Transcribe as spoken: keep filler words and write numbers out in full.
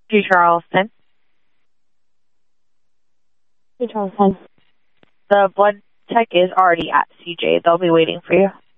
To Charleston. To Charleston. The blood tech is already at C J. They'll be waiting for you.